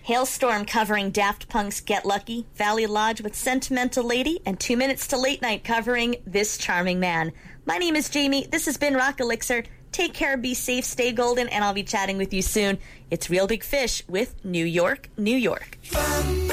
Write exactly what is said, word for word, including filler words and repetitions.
Hailstorm covering Daft Punk's Get Lucky, Valley Lodge with Sentimental Lady, and Two Minutes to Late Night covering This Charming Man. My name is Jamie. This has been Rock Elixir. Take care, be safe, stay golden, and I'll be chatting with you soon. It's Real Big Fish with New York, New York.